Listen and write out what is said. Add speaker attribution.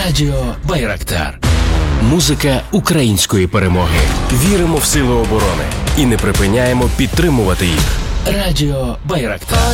Speaker 1: Радіо Байрактар. Музика української перемоги. Віримо в сили оборони і не припиняємо підтримувати їх. Радіо Байрактар.